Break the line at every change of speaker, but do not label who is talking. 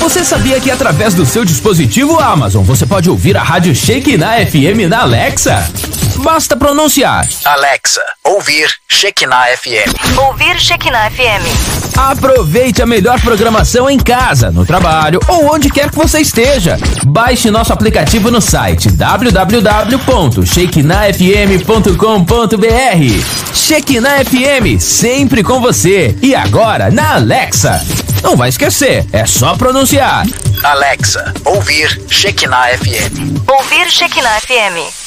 Você sabia que através do seu dispositivo Amazon você pode ouvir a rádio Shekinah FM na Alexa? Basta pronunciar:
Alexa, ouvir Shekinah FM.
Ouvir Shekinah FM.
Aproveite a melhor programação em casa, no trabalho ou onde quer que você esteja. Baixe nosso aplicativo no site www.shekinahfm.com.br. Shekinah FM, sempre com você. E agora na Alexa. Não vai esquecer, é só pronunciar:
Alexa, ouvir Shekinah FM.
Ouvir Shekinah FM.